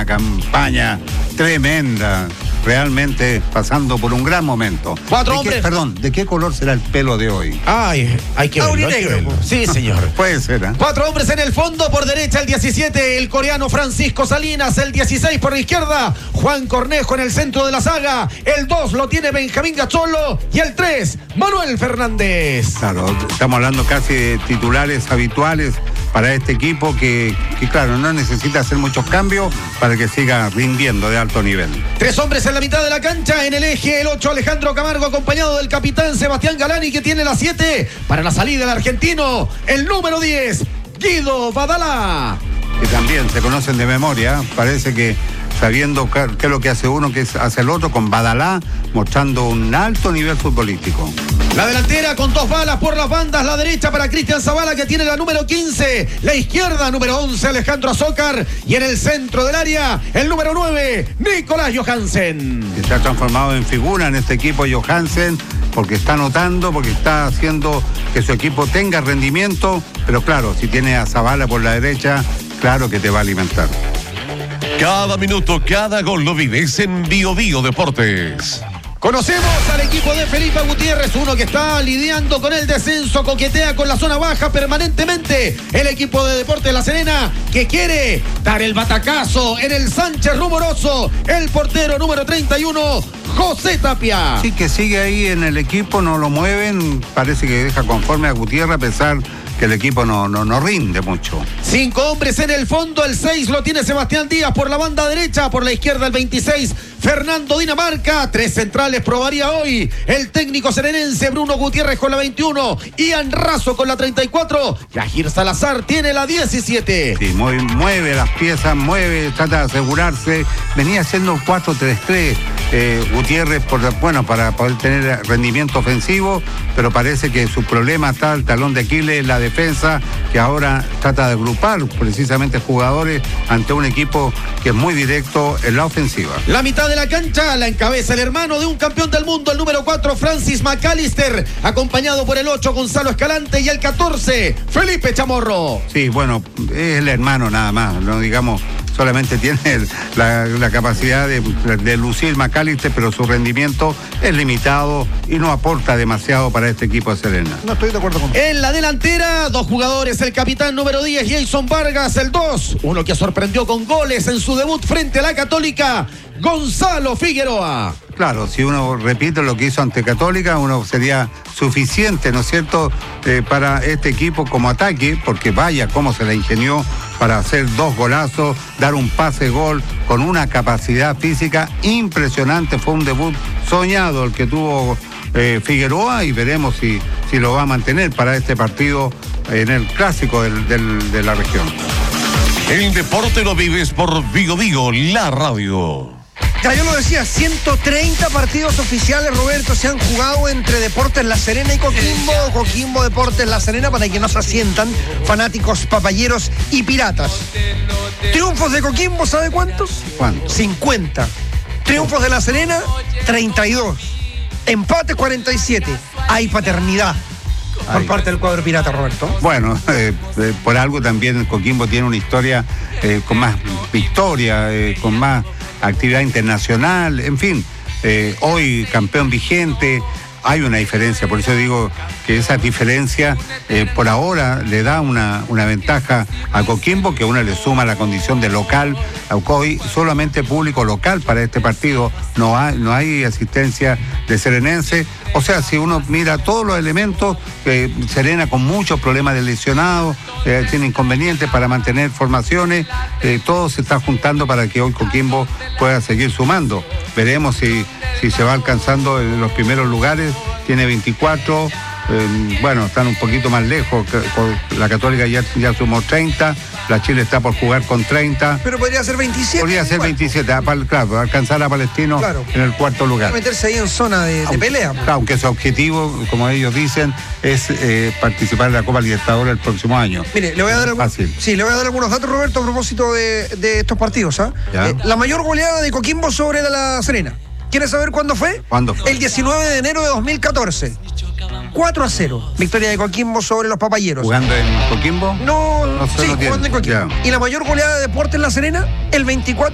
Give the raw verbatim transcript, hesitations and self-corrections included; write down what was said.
una campaña tremenda, realmente pasando por un gran momento. Cuatro ¿De hombres. Qué, perdón, ¿de qué color será el pelo de hoy? Ay, hay que verlo, hay que verlo. Sí, señor. Puede ser, ¿eh? Cuatro hombres en el fondo, por derecha el diecisiete, el coreano Francisco Salinas, el dieciséis por la izquierda, Juan Cornejo en el centro de la saga, el dos lo tiene Benjamín Gacholo y el tres, Manuel Fernández. Claro, estamos hablando casi de titulares habituales para este equipo que, que claro, no necesita hacer muchos cambios para que siga rindiendo de alto nivel. Tres hombres en la mitad de la cancha, en el eje el ocho Alejandro Camargo acompañado del capitán Sebastián Galani que tiene la siete para la salida del argentino, el número diez, Guido Badalá. Que también se conocen de memoria, parece que sabiendo qué es lo que hace uno, que hace el otro, con Badalá mostrando un alto nivel futbolístico. La delantera con dos balas por las bandas, la derecha para Cristian Zavala que tiene la número quince, la izquierda número once Alejandro Azócar y en el centro del área el número nueve Nicolás Johansen. Se ha transformado en figura en este equipo Johansen porque está anotando, porque está haciendo que su equipo tenga rendimiento, pero claro, si tiene a Zavala por la derecha, claro que te va a alimentar. Cada minuto, cada gol lo vives en Bio Bio Deportes. Conocemos al equipo de Felipe Gutiérrez, uno que está lidiando con el descenso, coquetea con la zona baja permanentemente. El equipo de Deportes La Serena que quiere dar el batacazo en el Sánchez Rumoroso. El portero número treinta y uno, José Tapia. Sí, que sigue ahí en el equipo, no lo mueven, parece que deja conforme a Gutiérrez a pesar que el equipo no, no, no rinde mucho. Cinco hombres en el fondo, el seis lo tiene Sebastián Díaz por la banda derecha, por la izquierda el veintiséis, Fernando Dinamarca. Tres centrales probaría hoy el técnico serenense Bruno Gutiérrez con la veintiuno, Ian Razo con la treinta y cuatro, Yajir Salazar tiene la diecisiete. Sí, mueve, mueve las piezas, mueve, trata de asegurarse. Venía haciendo cuatro tres tres eh, Gutiérrez, por, bueno, para poder tener rendimiento ofensivo, pero parece que su problema está el talón de Aquiles, la defensa, que ahora trata de agrupar precisamente jugadores ante un equipo que es muy directo en la ofensiva. La mitad de la cancha la encabeza el hermano de un campeón del mundo, el número cuatro, Francis McAllister, acompañado por el ocho, Gonzalo Escalante, y el catorce, Felipe Chamorro. Sí, bueno, es el hermano nada más, no digamos, solamente tiene el, la, la capacidad de, de lucir McAllister, pero su rendimiento es limitado y no aporta demasiado para este equipo de Serena. No estoy de acuerdo con usted. En la delantera, dos jugadores, el capitán número diez, Jason Vargas, el dos, uno que sorprendió con goles en su debut frente a la Católica, Gonzalo Figueroa. Claro, si uno repite lo que hizo ante Católica, uno sería suficiente, ¿no es cierto?, eh, para este equipo como ataque, porque vaya cómo se la ingenió para hacer dos golazos, dar un pase gol con una capacidad física impresionante. Fue un debut soñado el que tuvo eh, Figueroa y veremos si, si lo va a mantener para este partido en el clásico del, del, de la región. El deporte lo vives por Bio Bio, la radio. Ya yo lo decía, ciento treinta partidos oficiales, Roberto, se han jugado entre Deportes La Serena y Coquimbo, Coquimbo Deportes La Serena, para que no se asientan fanáticos papayeros y piratas. Triunfos de Coquimbo, ¿sabe cuántos? ¿Cuántos? cincuenta. Triunfos de La Serena, treinta y dos. Empates, cuarenta y siete. Hay paternidad por Ay. parte del cuadro pirata, Roberto. Bueno, eh, eh, por algo también Coquimbo tiene una historia eh, con más victoria, eh, con más actividad internacional, en fin, eh, hoy campeón vigente. Hay una diferencia, por eso digo que esa diferencia eh, por ahora le da una, una ventaja a Coquimbo, que uno le suma la condición de local. Hoy solamente público local para este partido, no hay, no hay asistencia de serenense. O sea, si uno mira todos los elementos, eh, Serena con muchos problemas de lesionados, eh, tiene inconvenientes para mantener formaciones, eh, todo se está juntando para que hoy Coquimbo pueda seguir sumando. Veremos si, si se va alcanzando en los primeros lugares, tiene veinticuatro, eh, bueno, están un poquito más lejos, la Católica ya, ya sumó treinta, la Chile está por jugar con treinta. Pero podría ser veintisiete. Podría ser veintisiete, claro, alcanzar a Palestino claro. en el cuarto lugar. Meterse ahí en zona de, de aunque, pelea. Claro, aunque su objetivo, como ellos dicen, es eh, participar en la Copa Libertadores el próximo año. Mire, le voy a dar, algún, sí, le voy a dar algunos datos, Roberto, a propósito de, de estos partidos. ¿ah? Eh, la mayor goleada de Coquimbo sobre La Serena. ¿Quiere saber cuándo fue? ¿Cuándo fue? El diecinueve de enero de dos mil catorce. cuatro a cero. Victoria de Coquimbo sobre los papayeros. ¿Jugando en Coquimbo? No, no sí, jugando en Coquimbo. Ya. Y la mayor goleada de Deportes La Serena, el veinticuatro